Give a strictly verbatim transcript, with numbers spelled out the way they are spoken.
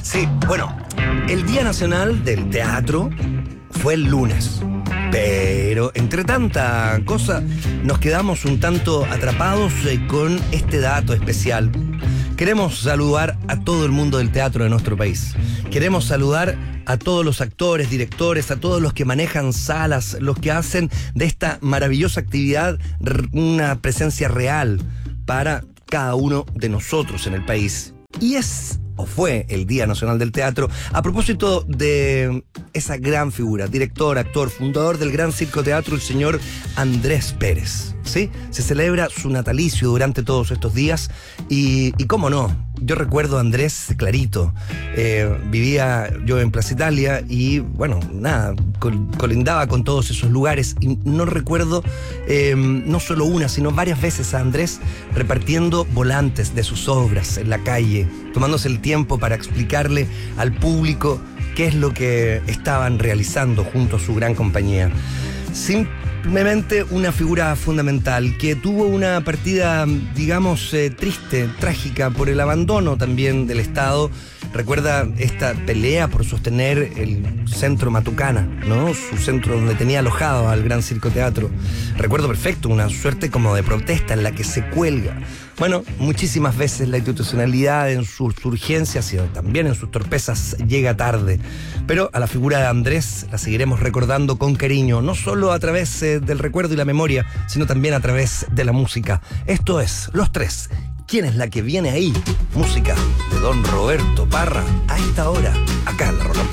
Sí, bueno, el Día Nacional del Teatro fue el lunes. Pero entre tanta cosa, nos quedamos un tanto atrapados eh, con este dato especial. Queremos saludar a todo el mundo del teatro de nuestro país. Queremos saludar a todos los actores, directores, a todos los que manejan salas, los que hacen de esta maravillosa actividad una presencia real para cada uno de nosotros en el país. Y es, o fue, el Día Nacional del Teatro a propósito de esa gran figura, director, actor, fundador del Gran Circo Teatro, el señor Andrés Pérez. ¿Sí? Se celebra su natalicio durante todos estos días y, y cómo no, yo recuerdo a Andrés clarito. Eh, vivía yo en Plaza Italia y, bueno, nada, col- colindaba con todos esos lugares y no recuerdo eh, no solo una, sino varias veces a Andrés repartiendo volantes de sus obras en la calle, tomándose el tiempo para explicarle al público qué es lo que estaban realizando junto a su gran compañía. Simplemente una figura fundamental que tuvo una partida, digamos, eh, triste, trágica, por el abandono también del Estado. Recuerda esta pelea por sostener el centro Matucana, ¿no? Su centro donde tenía alojado al Gran Circo Teatro. Recuerdo perfecto, una suerte como de protesta en la que se cuelga. Bueno, muchísimas veces la institucionalidad en sus urgencias y también en sus torpezas llega tarde. Pero a la figura de Andrés la seguiremos recordando con cariño, no solo a través eh, del recuerdo y la memoria, sino también a través de la música. Esto es Los Tres. ¿Quién es la que viene ahí? Música de don Roberto Parra a esta hora, acá en La Rola.